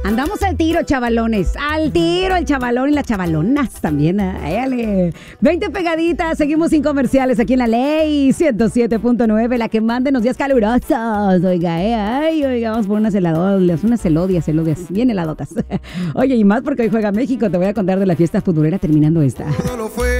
Andamos al tiro, chavalones. Al tiro, el chavalón y las chavalonas también. Éale. 20 pegaditas. Seguimos sin comerciales aquí en la Ley 107.9. La que mande unos días calurosos. Oiga, oiga, vamos por unas heladoras, unas elodias, bien heladotas. Oye, y más porque hoy juega México. Te voy a contar de la fiesta futbolera terminando esta.